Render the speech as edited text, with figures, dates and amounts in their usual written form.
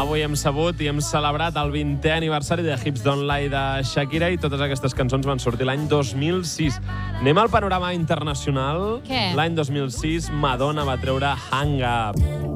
Avui hem sabut i hem celebrat el 20è aniversari de Hips Don't Lie de Shakira i totes aquestes cançons van sortir l'any 2006. Anem al panorama internacional. Què? L'any 2006 Madonna va treure Hang Up.